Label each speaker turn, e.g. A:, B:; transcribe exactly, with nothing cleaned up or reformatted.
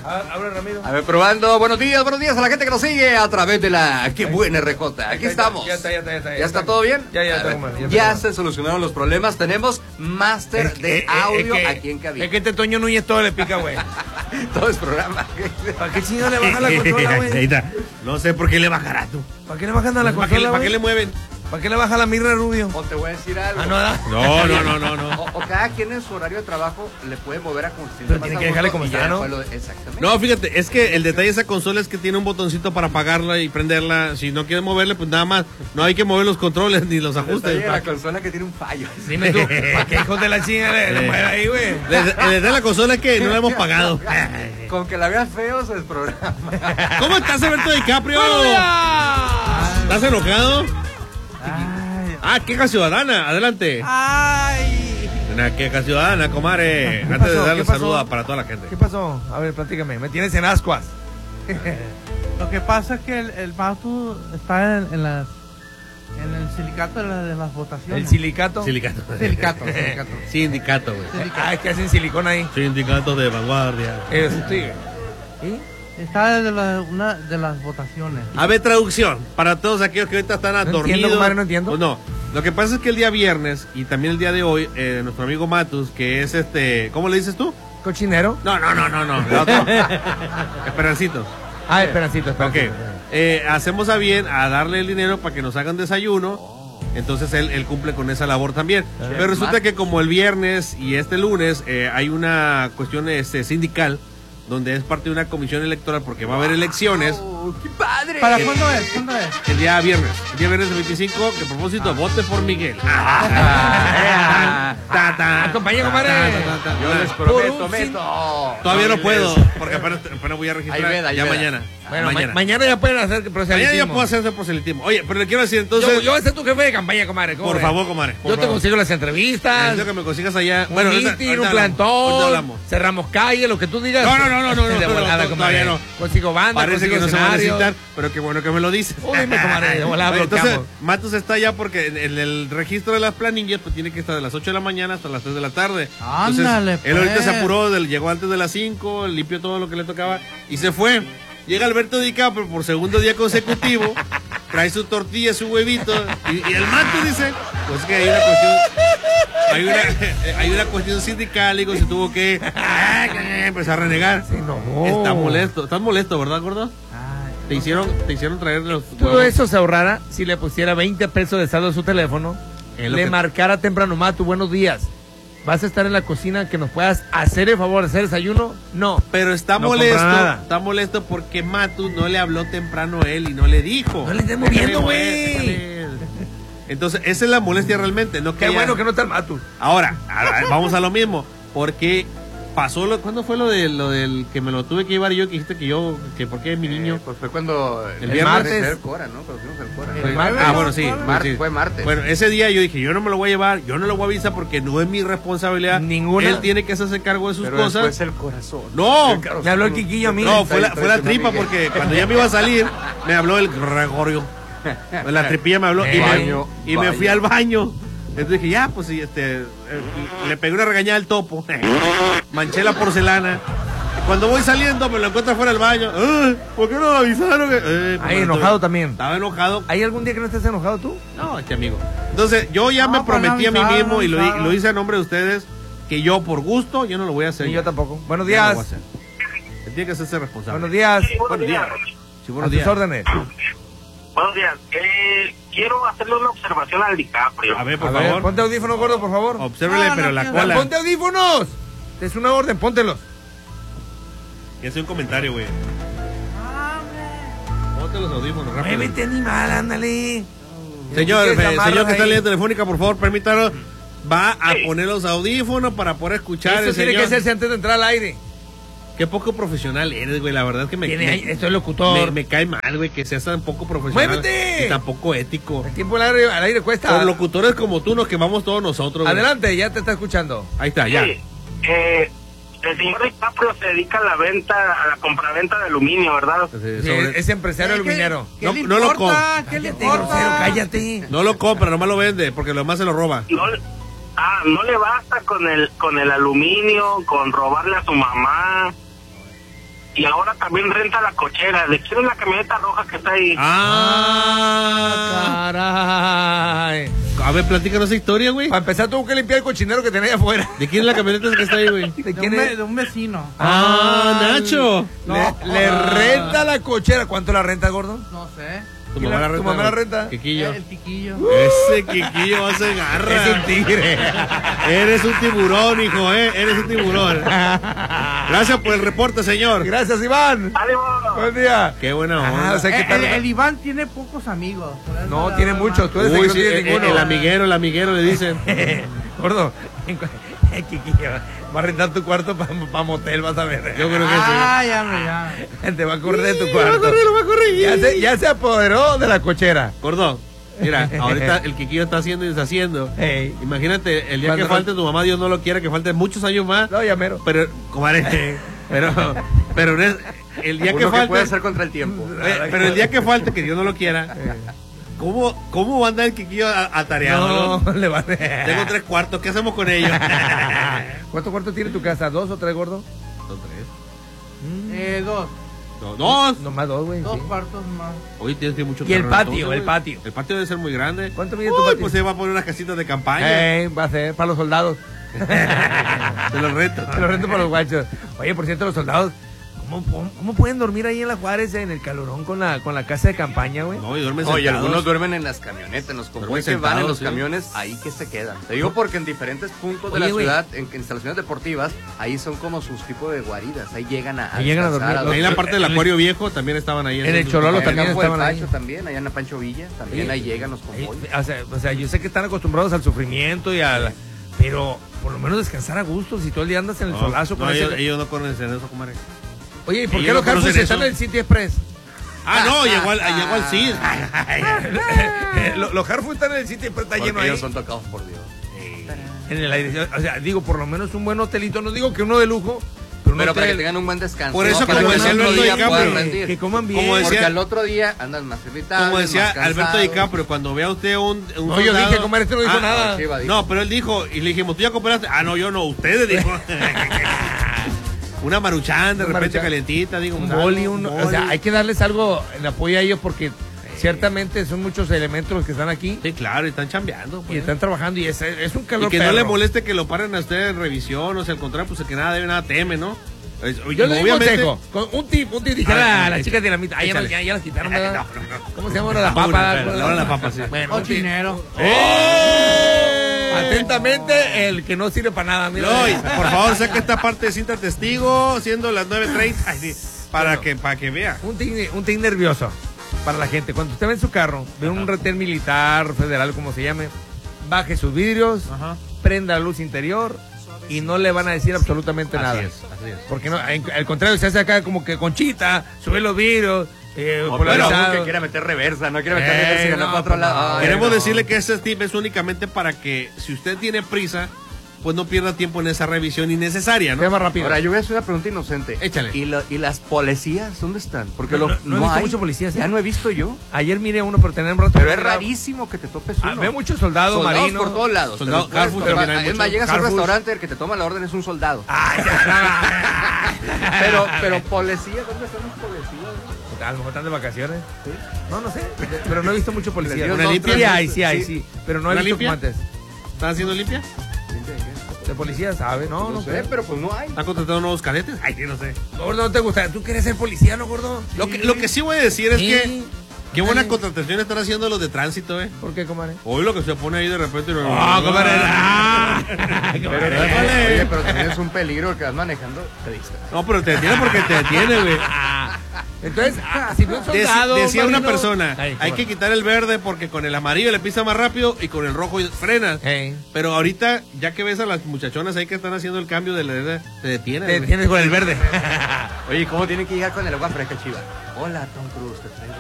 A: A, habla Ramiro.
B: A ver, probando. Buenos días, buenos días a la gente que nos sigue a través de la... ¡Qué buena R J! Aquí estamos.
A: Ya está, ya está, ya está.
B: ¿Ya está todo bien?
A: Ya, ya,
B: A
A: está,
B: ver,
A: man, ya,
B: ya
A: está,
B: se solucionaron los problemas. Tenemos máster
A: Es que-
B: de
A: es-
B: audio
A: es que-
B: aquí en cabina.
A: Es que este Toño Núñez todo le pica, güey.
B: Todo es programa.
A: ¿Para qué chino le baja la consola, güey?
C: Ahí está. No sé por qué le bajará tú.
A: ¿Para qué le bajan a la
C: ¿Para qué, le-
A: consola,
C: para qué le
A: güey?
C: mueven?
A: ¿Para qué le baja la mirra, Rubio?
B: O te voy a decir algo.
A: Ah, no, da.
C: No, no, no, no, no.
B: O, o cada quien en su horario de trabajo le puede mover a como se sienta
A: Pero
B: más
A: tiene
B: a
A: que dejarle
B: gusto
A: como
B: y ya
A: está, ¿no?
B: después lo- Exactamente.
C: No, fíjate, es que el detalle de esa consola es que tiene un botoncito para apagarla y prenderla. Si no quieres moverle, pues nada más. No hay que mover los controles ni los
B: El detalle
C: ajustes.
B: de la consola que tiene un fallo.
A: Dime tú, ¿para qué hijos de la chinga le, le mueve ahí, güey?
C: El el detalle de la consola es que no la hemos pagado.
B: Con que la veas feo se desprograma.
C: ¿Cómo estás, Alberto DiCaprio? ¿Estás enojado? Ah, queja ciudadana, adelante.
A: ¡Ay!
C: Una queja ciudadana, comadre.
A: ¿Qué
C: Antes
A: pasó?
C: de darle
A: ¿Qué pasó?
C: saludos para toda la gente.
A: ¿Qué pasó? A ver, platícame. Me tienes en ascuas.
D: Lo que pasa es que el, el Matu está en, en las en el silicato de, la- de las votaciones.
A: ¿El silicato?
C: Silicato.
D: Silicato, silicato.
C: Sindicato, güey.
A: Ah, es que hacen silicón ahí.
C: Sindicatos de vanguardia.
A: Eso, sí.
D: ¿Sí? Está de la- una de las votaciones.
C: A ver, traducción. Para todos aquellos que ahorita están
A: No
C: dormidos.
A: entiendo, compadre, no entiendo.
C: Pues no. Lo que pasa es que el día viernes y también el día de hoy, eh, nuestro amigo Matus, que es este. ¿Cómo le dices tú?
A: ¿Cochinero?
C: No, no, no, no, no. el otro. Esperancito.
A: Ah, esperancito,
C: Ok.
A: esperancito.
C: Eh, hacemos a bien a darle el dinero para que nos hagan desayuno. Entonces él, él cumple con esa labor también. Pero resulta que como el viernes y este lunes eh, hay una cuestión este, sindical donde es parte de una comisión electoral porque va a haber elecciones
B: Oh, ¡qué padre!
D: ¿Para cuándo es? ¿Cuándo es?
C: el día viernes. El día viernes veinticinco, que a propósito, vote por Miguel.
B: Ah,
C: Ta, ta,
A: Acompaña,
C: ta,
A: compadre.
C: ta, ta, ta.
B: Yo les
A: Por
B: prometo,
A: un
B: meto.
C: Todavía no puedo, porque apenas, apenas voy a registrar.
B: Ahí veda, ahí
C: ya
B: veda.
C: mañana.
A: Bueno, ma-
C: mañana.
A: mañana ya pueden hacer proselitismo.
C: Mañana ya puedo hacer ese proselitismo. Oye, pero le quiero decir entonces.
A: Yo, yo voy a ser tu jefe de campaña, comadre. ¿cómo
C: por
A: ves?
C: favor, comadre. por
A: Yo te
C: favor.
A: consigo las entrevistas.
C: Necesito que me consigas allá.
A: Un
C: Bueno, ahorita-
A: meeting,
C: ahorita
A: un
C: hablamos,
A: plantón,
C: ahorita hablamos.
A: cerramos calle, lo que tú digas.
C: No, no, no, no, no,
A: De
C: no,
A: volada,
C: no,
A: comadre.
C: todavía no.
A: Consigo banda,
C: Parece que
A: consigo
C: no se va a
A: escenario.
C: necesitar, pero qué bueno que me lo dices.
A: Uy, dime, comadre, de volada
C: Oye, entonces,
A: bloqueamos.
C: Matos está allá porque en, en el registro de las planillas pues tiene que estar de las ocho de la mañana hasta las tres de la tarde. Entonces,
D: Ándale,
C: él ahorita
D: pues.
C: se apuró, del- llegó antes de las cinco, limpió todo lo que le tocaba y se fue. Llega Alberto DiCaprio por segundo día consecutivo, trae su tortilla, su huevito y, y el Matos dice, pues que hay una cuestión hay una, hay una cuestión sindical y se tuvo que empezar a renegar.
A: Sí, no.
C: Está molesto, estás molesto, ¿verdad, gordo?
D: Ay,
C: Te hicieron, te hicieron traer los
A: Todo
C: huevos.
A: eso se ahorrara si le pusiera veinte pesos de saldo a su teléfono,
C: Es lo
A: le
C: que-
A: marcara temprano, Matu, buenos días. ¿Vas a estar en la cocina que nos puedas hacer el favor de hacer desayuno? No.
C: Pero está
A: No
C: molesto,
A: compra nada.
C: está molesto porque Matu no le habló temprano a él y no le dijo.
A: No le estés moviendo,
C: Déjale,
A: güey.
C: déjale. Entonces, esa es la molestia realmente, no que
A: Qué
C: haya-
A: bueno que no está el Matu.
C: Ahora, a- a- vamos a lo mismo, porque pasó lo, ¿cuándo fue lo de lo del que me lo tuve que llevar yo que dijiste que yo que por qué mi niño?
B: Eh, pues fue cuando
C: El
B: el
C: viernes.
B: martes el Cora, ¿no? Cuando fuimos al Cora.
A: El martes.
C: Ah, bueno, sí,
B: Mar-
C: sí.
B: Fue martes.
C: Bueno, ese día yo dije, yo no me lo voy a llevar, yo no lo voy a avisar porque no es mi responsabilidad.
A: Ninguna.
C: Él tiene que hacerse cargo de sus
B: Pero
C: cosas.
B: después el corazón.
C: No,
A: Me habló el Quiquillo a mí.
C: no, fue la,
B: Está
C: fue la
B: bien,
C: tripa
B: Miguel.
C: porque cuando ya me iba a salir, me habló el Gregorio. La tripilla me habló y, me,
B: Baño,
C: y me
B: baño.
C: fui al baño. Entonces dije, ya, pues sí, este, eh, le pegué una regañada al topo. Manché la porcelana. Y cuando voy saliendo me lo encuentro fuera del baño. "Ay, ¿por qué no me avisaron? que-?" Eh,
A: Ahí
C: pues,
A: enojado también.
C: Estaba enojado.
A: ¿Hay algún día que no estés enojado tú?
C: No, este amigo. Entonces, yo ya
D: No,
C: me
D: pues,
C: prometí a mí
D: avisaron,
C: mismo y lo,
D: avisaron.
C: lo hice a nombre de ustedes que yo, por gusto, yo no lo voy a hacer.
A: Ni
C: ya.
A: yo tampoco. Buenos
C: Ya no lo voy a
A: días.
C: hacer. Se tiene que hacerse responsable.
A: Buenos días.
C: Buenos días. Sí,
A: A
C: buenos
A: tus
C: días.
A: órdenes.
E: Buenos días. Eh, quiero hacerle una observación al DiCaprio.
C: A ver, por
A: A ver,
C: favor.
A: ponte audífonos, gordo, por favor.
C: Obsérvele,
D: No,
C: pero
D: no
C: la
D: quiero.
C: cola.
A: ¡Ponte audífonos! Es una orden, póntelos.
C: Y hace un comentario, güey. Ponte los audífonos, rápido.
A: Muévete, animal, ándale.
C: Señor,
A: ¿Qué
C: eh,
A: quieres,
C: señor que está en
A: amarras
C: línea
A: ahí?
C: telefónica, por favor, permítanos. Va a poner los audífonos para poder escuchar.
A: Eso
C: el
A: tiene
C: señor.
A: que hacerse antes de entrar al aire.
C: Qué poco profesional eres, güey. La verdad es que me,
A: Tiene
C: me,
A: ahí- esto es locutor.
C: me, me cae mal, güey, que seas tan poco profesional.
A: ¡Muévete!
C: Y tan poco ético.
A: El tiempo al aire, al aire cuesta.
C: Por locutores como tú nos quemamos todos nosotros, güey.
A: Adelante, ya te está escuchando.
C: Ahí está, ya.
E: Sí, eh, el señor DiCaprio se dedica a la venta, a la compraventa de aluminio, ¿verdad?
C: Sí,
A: Sí,
C: sobre-
A: es empresario
D: ¿Qué-
A: aluminero.
D: ¿Qué
C: No-
D: le
C: no lo
D: importa? ¿Qué le
A: Cállate, grosero,
D: importa?
A: cállate.
C: No lo compra, nomás lo vende, porque lo demás se lo roba.
E: No, le- ah, no le basta con el con el aluminio, con robarle a su mamá. y ahora también renta la cochera. ¿De quién es la camioneta roja que está ahí?
C: Ah,
A: Caray.
C: a ver, platícanos esa historia, güey.
A: Para empezar, tuvo que limpiar el cochinero que tenía ahí afuera.
C: ¿De quién es la camioneta esa que está ahí, güey?
A: ¿De
D: De
A: quién
D: un, ve-
A: es?
D: de un vecino.
C: Ah, Nacho.
A: Le,
D: No.
A: le renta la cochera. ¿Cuánto la renta, gordo?
D: No sé.
C: Tu
A: ¿Quién
C: mamá
A: la-
C: la
A: tu
C: renta.
A: mamá la renta?
C: Quiquillo.
D: El tiquillo.
C: Ese Quiquillo va a ser garra.
A: Es un tigre.
C: Eres un tiburón, hijo, eh. Eres un tiburón. Gracias por el reporte, señor.
A: Gracias, Iván.
E: ¡Ánimo!
A: Buen día.
C: Qué buena
A: Ah,
C: onda.
A: o sea, ¿qué
D: Eh,
A: tal?
D: el, el Iván tiene pocos amigos. por eso
A: No,
D: la-
A: tiene
D: la-
A: muchos. Tú eres el
C: Uy,
A: que no
C: sí,
A: tiene
C: eh,
A: ninguno.
C: el amiguero, el amiguero le dicen.
A: Gordo, Quiquillo, va a rentar tu cuarto para motel, vas a ver.
C: Yo creo que sí.
D: Ah, ya, hombre, ya.
A: Te va a correr de tu
C: Sí, va a
A: cuarto.
C: correr, lo va a correr.
A: Ya se, ya se apoderó de la cochera.
C: Gordo, mira, ahorita el Quiquillo está haciendo y deshaciendo.
A: Hey.
C: Imagínate, el día
A: Cuando
C: que falte tu mamá, Dios no lo quiera, que falte muchos años más.
A: No, ya mero.
C: Pero, comadre, pero, pero es- el día que
B: Uno que
C: falte,
B: puede hacer contra el tiempo.
C: eh, pero el día que falte, que Dios no lo quiera, ¿cómo, cómo va a andar el Quiquillo a- atareado?
A: No,
C: no?
A: le va a...
C: Tengo tres cuartos, ¿qué hacemos con ellos?
A: ¿Cuántos cuartos tiene tu casa? ¿Dos o tres, gordo?
C: Son tres.
D: Eh, dos.
C: No, dos.
A: Nomás dos, güey.
D: Dos
A: sí.
D: cuartos más.
C: Hoy tienes que mucho
A: Y el
C: terreno,
A: patio,
C: entonces,
A: el
C: güey.
A: patio.
C: El patio debe ser muy grande.
A: ¿Cuánto mide
C: Uy,
A: tu patio?
C: pues se va a poner unas casitas de campaña.
A: Ey, va a ser para los soldados.
C: Te los reto.
A: Te lo rento para los guachos. Oye, por cierto, los soldados, ¿cómo, cómo, cómo pueden dormir ahí en la Juárez, en el calorón, con la, con la casa de campaña, güey?
C: No, y duermen
B: Oye,
C: sentados.
B: algunos duermen en las camionetas, en los convoys que
C: Duermen
B: van en
C: sentados,
B: los
C: sí.
B: camiones, ahí que se quedan. Te digo porque en diferentes puntos de
A: Oye,
B: la
A: güey.
B: ciudad, en, en instalaciones deportivas, ahí son como sus tipos de guaridas, ahí llegan a,
A: Ahí llegan a
B: descansar,
A: dormir.
C: Ahí en la parte del acuario viejo también estaban ahí.
A: En el
C: esos-
A: Chololo
B: En el
A: también
B: campo del
A: estaban ahí.
B: Pacho también, allá en la Pancho Villa, también
A: Oye,
B: ahí llegan los
A: Ey,
B: convoys.
A: o, sea, o sea, yo sé que están acostumbrados al sufrimiento y al... Pero por lo menos descansar a gusto, si todo el día andas en el
C: No,
A: solazo.
C: no,
A: con ese-
C: ellos, ellos no conocen eso, comadre.
A: Oye, ¿y por
C: ellos
A: qué
C: no
A: los Carrefour
C: conocen
A: están
C: eso.
A: en el City Express?
C: Ah, no, llegó al, llegó al C I D.
A: los, los Carrefour están en el City Express, está
B: Porque
A: lleno ahí.
B: ellos son tocados por Dios.
A: En el aire. O sea, digo, por lo menos un buen hotelito. No digo que uno de lujo, pero un
B: Pero para que
A: hotel
B: tengan un buen descanso.
C: Por eso,
B: ¿no? Para
C: como
B: que
C: decía
B: al otro
C: Alberto
B: día
C: DiCaprio,
B: puedan rendir.
A: que coman bien.
C: Como decía-
B: Porque al otro día andan más irritables,
C: Como decía
B: más
C: Alberto
B: cansados.
C: DiCaprio, cuando vea usted un, un
A: No, yo
C: soldado-
A: dije, comadre, este no dijo
C: Ah,
A: nada.
B: Chiva dijo.
C: No, pero él dijo, y le dijimos, ¿tú ya cooperaste? Ah, no, yo no, ustedes, dijo. Una maruchan de
A: Una
C: repente
A: maruchan.
C: calientita, digo.
A: Un
C: pues,
A: boli,
C: algo,
A: un-
C: un
A: o sea,
C: boli.
A: hay que darles algo en apoyo a ellos porque ciertamente son muchos elementos los que están aquí
C: Sí, claro, y están chambeando.
A: y
C: Pues.
A: están trabajando y es, es un
C: Y
A: calor
C: que no
A: perro.
C: le moleste que lo paren a usted en revisión, o sea, al contrario, pues que nada debe, nada teme, ¿no? Es-
A: Yo le doy un
C: obviamente-
A: consejo. Con un tip, un tip, dijera
C: A ver,
A: la, la
C: échale.
A: chica dinamita. Ah, ya, no-
C: Échale.
A: ya, ya las quitaron, ¿verdad?
C: No, no, no.
A: ¿Cómo se llama ahora la
C: Ah,
A: papa?
C: bueno, la hora de la papa, sí.
A: Bueno, un tip.
D: Cochinero.
C: ¡Eh!
A: Atentamente, el que no sirve para nada. Mira.
C: No, y por favor, saque esta parte de cinta testigo, siendo las nueve treinta, ay, sí, para,
A: Bueno.
C: que, para que vea.
A: Un tic, un tic nervioso para la gente. Cuando usted ve en su carro, ve un retén militar, federal, como se llame, baje sus vidrios,
C: Ajá.
A: prenda la luz interior y no le van a decir absolutamente
C: Así
A: nada.
C: es, así es.
A: Porque no, en- al contrario, se hace acá como que conchita, sube los vidrios, eh,
B: O
A: polarizado.
B: bueno, que quiera meter reversa, no quiere meter
A: Eh,
B: reversa y ganar
A: no,
B: para otro
A: por
B: lado.
A: favor.
B: Ay,
C: Queremos
B: no.
C: decirle que ese tip es únicamente para que si usted tiene prisa, pues no pierda tiempo en esa revisión innecesaria,
A: Sea
C: ¿no?
A: más rápido.
B: Ahora, yo voy a hacer una pregunta inocente.
C: Échale.
B: ¿Y, lo- y las policías dónde están? Porque
A: No,
B: lo-
A: no, no he visto
B: hay.
A: muchos policías, ¿eh?
B: Ya no he visto yo.
A: Ayer miré uno, pero tener un rato.
B: Pero es rarísimo que te topes uno.
A: Ah, ve muchos soldados,
B: Soldados
A: marinos.
B: por todos lados.
C: Soldado-
B: Pero después,
C: Carrefour
B: pero
C: también hay
B: es más,
C: mucho.
B: llegas a un
A: Carrefour.
B: restaurante, el que te toma la orden es un soldado.
A: Ay, ya.
B: Pero, pero policías, ¿dónde están los policías?
A: A lo mejor están de vacaciones. No, no sé. Pero no he visto mucho policía.
B: Les dio
C: ¿Una
B: dos,
C: limpia?
A: Sí
B: tres
A: hay,
B: veces.
A: sí hay, sí. Pero no he
C: ¿Una
A: visto
C: limpia?
A: como antes.
C: ¿Están haciendo limpia?
A: De policía, ¿sabe? No,
B: No,
A: no,
B: sé,
A: sé.
B: pero pues no hay.
C: ¿Están contratando nuevos cadetes? Ay, sí, no sé.
A: Gordo, ¿no te gusta? ¿Tú quieres ser policía, no, gordo?
C: Lo que, lo que sí voy a decir es
A: Sí.
C: que qué buena
A: Dale.
C: contratación están haciendo los de tránsito, ¿eh?
A: ¿Por qué, comadre?
C: Hoy lo que se pone ahí de repente.
A: Ah, comadre. Ah.
B: Pero,
C: Épale.
B: oye, pero también es un peligro que vas manejando. Te distraes.
C: No, pero te detiene porque te detiene, güey.
A: Entonces, ah, si ve un
C: Deci-
A: soldado.
C: decía una
A: marino-
C: persona,
A: Ay,
C: hay
A: comadre.
C: que quitar el verde porque con el amarillo le pisa más rápido y con el rojo frena.
A: Ey.
C: Pero ahorita, ya que ves a las muchachonas ahí que están haciendo el cambio de la te detiene.
A: Te
C: güey.
A: tienes con el verde.
B: Oye, ¿cómo tienen que llegar con el agua fresca, Chiva? Hola, Tom Cruise, te traigo